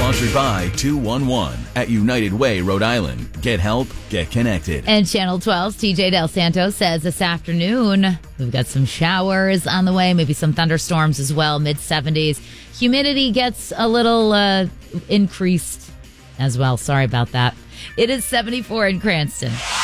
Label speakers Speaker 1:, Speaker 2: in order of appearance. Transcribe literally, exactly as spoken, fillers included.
Speaker 1: Sponsored by two one one at United Way, Rhode Island. Get help, get connected.
Speaker 2: And Channel twelve's T J Del Santo says this afternoon we've got some showers on the way, maybe some thunderstorms as well, mid seventies. Humidity gets a little uh, increased as well. Sorry about that. It is seventy-four in Cranston.